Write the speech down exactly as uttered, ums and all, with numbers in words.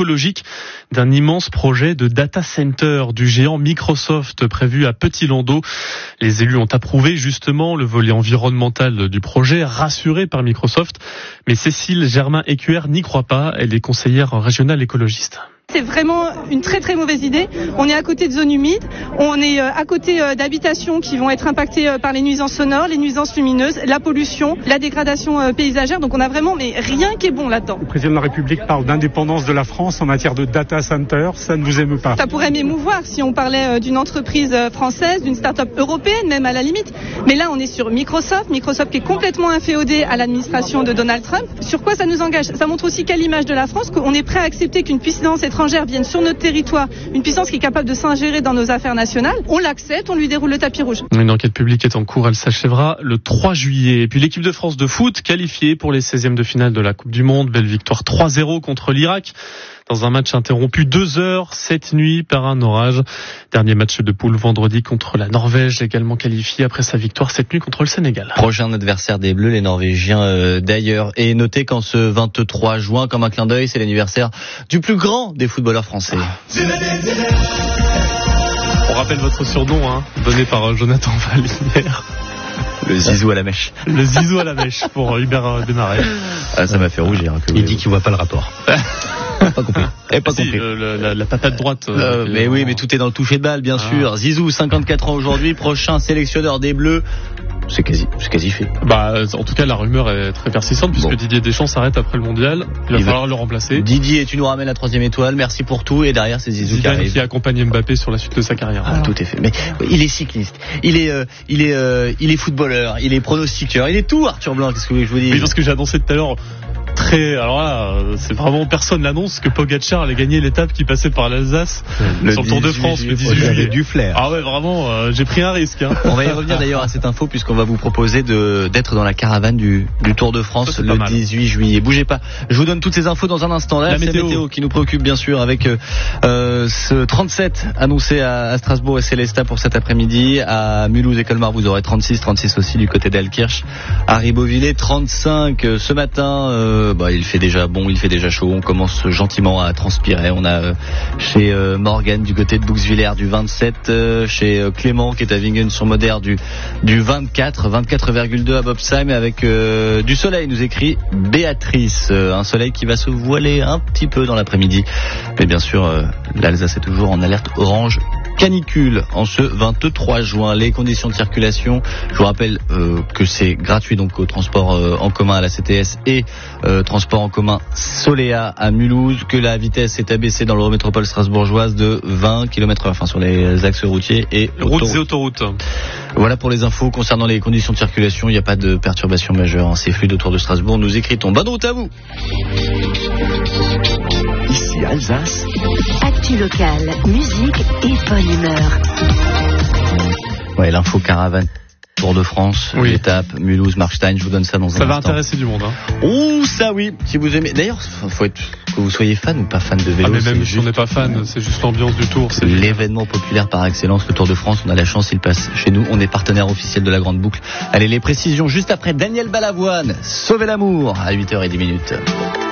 écologique d'un immense projet de data center du géant Microsoft prévu à Petit-Landau. Les élus ont approuvé justement le volet environnemental du projet, rassuré par Microsoft. Mais Cécile Germain-Écuer n'y croit pas. Elle est conseillère régionale écologiste. C'est vraiment une très très mauvaise idée. On est à côté de zones humides, on est à côté d'habitations qui vont être impactées par les nuisances sonores, les nuisances lumineuses, la pollution, la dégradation paysagère. Donc on a vraiment mais rien qui est bon là-dedans. Le président de la République parle d'indépendance de la France en matière de data center. Ça ne vous émeut pas? Ça pourrait m'émouvoir si on parlait d'une entreprise française, d'une start-up européenne même à la limite. Mais là on est sur Microsoft, Microsoft qui est complètement inféodé à l'administration de Donald Trump. Sur quoi ça nous engage? Ça montre aussi quelle image de la France qu'on est prêt à accepter qu'une puissance étrangère viennent sur notre territoire, une puissance qui est capable de s'ingérer dans nos affaires nationales. On l'accepte, on lui déroule le tapis rouge. Une enquête publique est en cours, elle s'achèvera le trois juillet. Et puis l'équipe de France de foot qualifiée pour les seizièmes de finale de la Coupe du Monde. Belle victoire trois zéro contre l'Irak. Dans un match interrompu deux heures cette nuit par un orage. Dernier match de poule vendredi contre la Norvège, également qualifiée après sa victoire cette nuit contre le Sénégal. Prochain adversaire des Bleus, les Norvégiens euh, d'ailleurs. Et notez qu'en ce vingt-trois juin, comme un clin d'œil, c'est l'anniversaire du plus grand des footballeurs français. On rappelle votre surnom, hein, donné par Jonathan Vallière. Le zizou à la mèche. Le zizou à la mèche pour Hubert Desmarais. Ah, ça m'a fait rougir. Hein, Il dit qu'il voit pas le rapport. Pas compris. Eh, pas si, compris. Le, la, la patate droite. Euh, mais oui, mais tout est dans le toucher de balle, bien ah. sûr. Zizou, cinquante-quatre ans aujourd'hui, prochain sélectionneur des Bleus. C'est quasi, c'est quasi fait. Bah, en tout cas, la rumeur est très persistante puisque bon. Didier Deschamps s'arrête après le mondial. Il va Il falloir va... le remplacer. Didier, tu nous ramènes la troisième étoile. Merci pour tout. Et derrière, c'est Zizou Zidane qui arrive. qui accompagne Mbappé sur la suite de sa carrière. Ah, tout est fait. Mais il est cycliste. Il est, euh, il est, euh, il est footballeur. Il est pronostiqueur. Il est tout, Arthur Blanc. Qu'est-ce que je vous dis? Oui, parce que j'ai annoncé tout à l'heure. Très, alors là, c'est vraiment personne l'annonce que Pogacar allait gagner l'étape qui passait par l'Alsace le sur le Tour de France le dix-huit juillet. Du flair. Ah ouais, vraiment, euh, j'ai pris un risque. Hein. On va y revenir d'ailleurs à cette info puisqu'on va vous proposer de d'être dans la caravane du du Tour de France ça, le dix-huit juillet. Bougez pas. Je vous donne toutes ces infos dans un instant. Là, la c'est météo. la météo qui nous préoccupe bien sûr avec euh, ce trente-sept annoncé à, à Strasbourg et Célestat pour cet après-midi. À Mulhouse et Colmar, vous aurez trente-six, trente-six aussi du côté d'Alkirch. À Ribeauvillé, trente-cinq ce matin. Euh, bah, il fait déjà bon, il fait déjà chaud, on commence gentiment à transpirer. On a euh, chez euh, Morgan du côté de Bouxwiller du vingt-sept, euh, chez euh, Clément qui est à Vingen-sur-Moder du, du vingt-quatre, vingt-quatre virgule deux à Bobsheim avec euh, du soleil, nous écrit Béatrice. Euh, un soleil qui va se voiler un petit peu dans l'après-midi. Mais bien sûr, euh, l'Alsace est toujours en alerte orange canicule en ce vingt-trois juin. Les conditions de circulation, je vous rappelle euh, que c'est gratuit donc au transport euh, en commun à la C T S et euh, transport en commun Soléa à Mulhouse, que la vitesse est abaissée dans l'Eurométropole strasbourgeoise de vingt kilomètres heure, enfin sur les axes routiers et routes autoroutes. et autoroutes. Voilà pour les infos concernant les conditions de circulation. Il n'y a pas de perturbation majeure, hein. C'est fluide autour de Strasbourg. Nous écritons. Bonne route à vous. Ici Alsace. Actu locale, musique et bonne humeur. Ouais, l'info caravane. Tour de France, oui. L'étape Mulhouse, Markstein, je vous donne ça dans un instant. instant. Ça va intéresser du monde. Hein. Oh, ça oui, si vous aimez. D'ailleurs, il faut être, que vous soyez fan ou pas fan de vélo. Ah, mais même si juste... on n'est pas fan, c'est juste l'ambiance du Tour. C'est l'événement populaire par excellence, le Tour de France. On a la chance, il passe chez nous. On est partenaire officiel de la Grande Boucle. Allez, les précisions juste après Daniel Balavoine. Sauvez l'amour à huit heures dix minutes.